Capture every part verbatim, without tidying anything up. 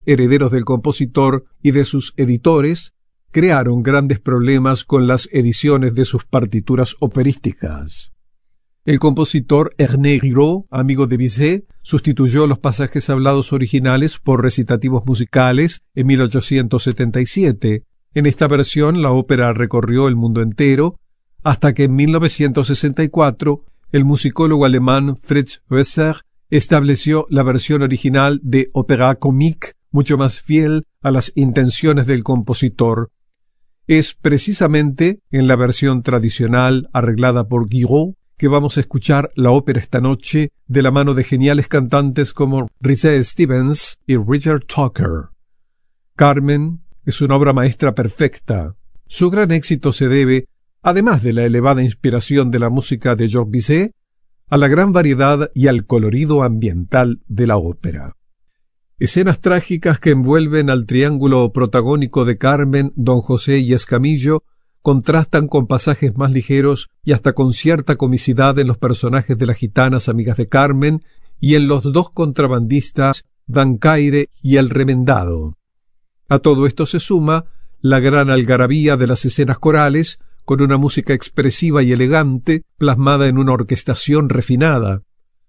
herederos del compositor y de sus editores, crearon grandes problemas con las ediciones de sus partituras operísticas. El compositor Ernest Riraud, amigo de Bizet, sustituyó los pasajes hablados originales por recitativos musicales en mil ochocientos setenta y siete. En esta versión la ópera recorrió el mundo entero, hasta que en mil novecientos sesenta y cuatro el musicólogo alemán Fritz Hösser estableció la versión original de Opéra Comique, mucho más fiel a las intenciones del compositor. Es precisamente en la versión tradicional arreglada por Guiraud que vamos a escuchar la ópera esta noche de la mano de geniales cantantes como Rice Stevens y Richard Tucker. Carmen es una obra maestra perfecta. Su gran éxito se debe, además de la elevada inspiración de la música de Georges Bizet, a la gran variedad y al colorido ambiental de la ópera. Escenas trágicas que envuelven al triángulo protagónico de Carmen, Don José y Escamillo contrastan con pasajes más ligeros y hasta con cierta comicidad en los personajes de las gitanas amigas de Carmen y en los dos contrabandistas, Dancaire y el remendado. A todo esto se suma la gran algarabía de las escenas corales, con una música expresiva y elegante, plasmada en una orquestación refinada.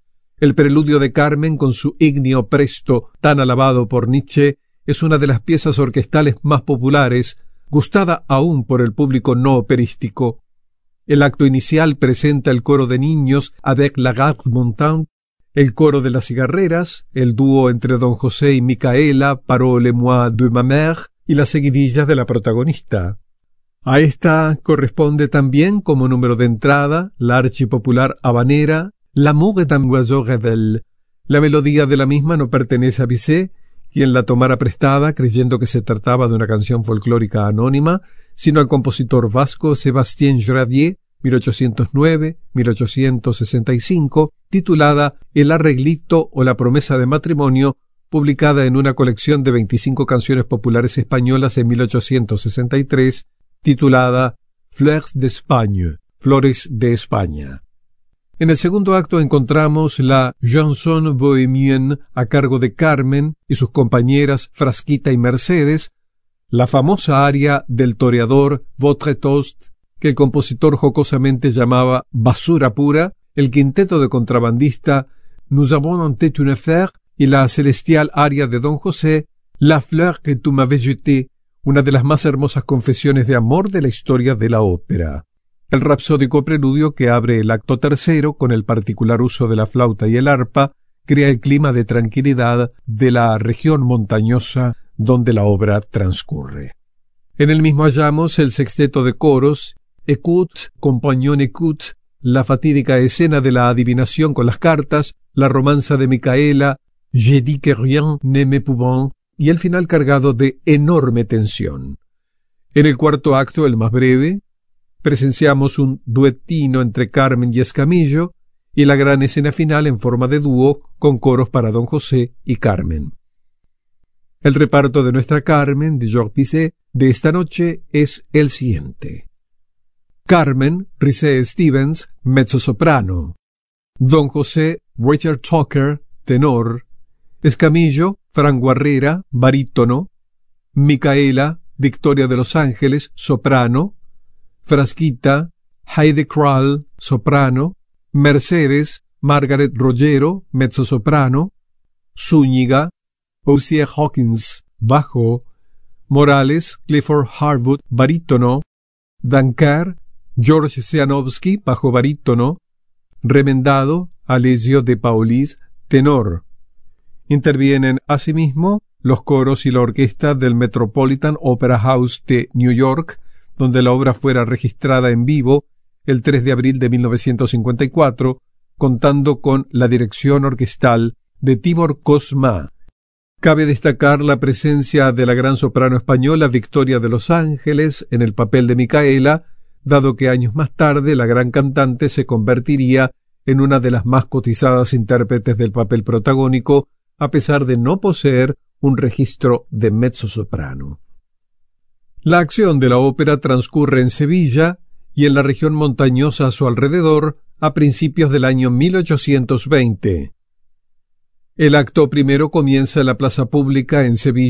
El preludio de Carmen, con su ígneo presto tan alabado por Nietzsche, es una de las piezas orquestales más populares, gustada aún por el público no operístico. El acto inicial presenta el coro de niños avec la garde montante, el coro de las cigarreras, el dúo entre Don José y Micaela, Parole-moi de ma mère, y las seguidillas de la protagonista. A esta corresponde también, como número de entrada, la archipopular habanera L'amour est un oiseau rebelle. La melodía de la misma no pertenece a Bizet, quien la tomara prestada creyendo que se trataba de una canción folclórica anónima, sino al compositor vasco Sébastien Gravier, mil ochocientos nueve a mil ochocientos sesenta y cinco, titulada El arreglito o la promesa de matrimonio, publicada en una colección de veinticinco canciones populares españolas en mil ochocientos sesenta y tres, titulada Fleurs d'Espagne, Flores de España. En el segundo acto encontramos la chanson bohémienne a cargo de Carmen y sus compañeras Frasquita y Mercedes, la famosa aria del toreador Votre Toast, que el compositor jocosamente llamaba basura pura, el quinteto de contrabandista Nous avons en tête une affaire y la celestial aria de Don José, La fleur que tu m'avais jetée, una de las más hermosas confesiones de amor de la historia de la ópera. El rapsódico preludio que abre el acto tercero con el particular uso de la flauta y el arpa crea el clima de tranquilidad de la región montañosa donde la obra transcurre. En el mismo hallamos el sexteto de coros, Écoute, compagnon écoute, la fatídica escena de la adivinación con las cartas, la romanza de Micaela, J'ai dit que rien ne me pouvant, y el final cargado de enorme tensión. En el cuarto acto, el más breve, presenciamos un duetino entre Carmen y Escamillo y la gran escena final en forma de dúo con coros para Don José y Carmen. El reparto de nuestra Carmen, de Georges Bizet, de esta noche es el siguiente. Carmen, Rice Stevens, mezzosoprano. Don José, Richard Tucker, tenor. Escamillo, Fran Guarrera, barítono. Micaela, Victoria de los Ángeles, soprano. Frasquita, Heide Krall, soprano. Mercedes, Margaret Rogero, mezzosoprano. Zúñiga, Osier Hawkins, bajo. Morales, Clifford Harwood, barítono. Dancaire, George Sianovsky, bajo barítono. Remendado, Alessio de Paulis, tenor. Intervienen asimismo los coros y la orquesta del Metropolitan Opera House de New York, donde la obra fuera registrada en vivo el tres de abril de mil novecientos cincuenta y cuatro, contando con la dirección orquestal de Tibor Cosma. Cabe destacar la presencia de la gran soprano española Victoria de los Ángeles en el papel de Micaela, dado que años más tarde la gran cantante se convertiría en una de las más cotizadas intérpretes del papel protagónico, a pesar de no poseer un registro de mezzosoprano. La acción de la ópera transcurre en Sevilla y en la región montañosa a su alrededor a principios del año mil ochocientos veinte. El acto primero comienza en la plaza pública en Sevilla,